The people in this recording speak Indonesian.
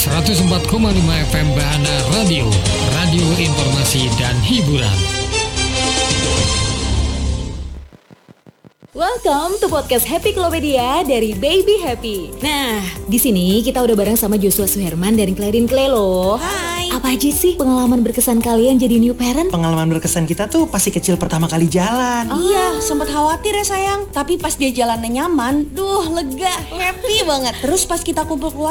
104,5 FM Bahana Radio, radio informasi dan hiburan. Welcome to podcast Happy Klopedia dari Baby Happy. Nah, di sini kita udah bareng sama Joshua Suherman dari Clarin Clay loh. Hai. Apa aja sih pengalaman berkesan kalian jadi new parent? Pengalaman berkesan kita tuh pasti kecil pertama kali jalan. Iya, sempat khawatir ya sayang. Tapi pas dia jalannya nyaman, lega, happy banget. Terus pas kita kumpul keluarga,